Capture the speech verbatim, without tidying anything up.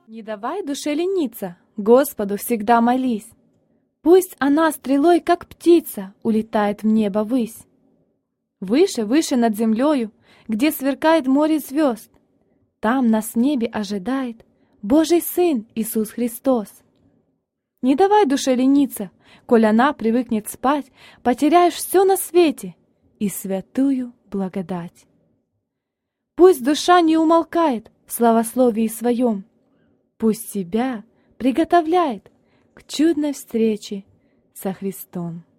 Не давай душе лениться, Господу всегда молись. Пусть она стрелой, как птица, улетает в небо ввысь. Выше, выше над землею, где сверкает море звезд, там нас в небе ожидает Божий Сын Иисус Христос. Не давай душе лениться, коль она привыкнет спать, потеряешь все на свете и святую благодать. Пусть душа не умолкает в славословии своем, пусть себя приготовляет к чудной встрече со Христом.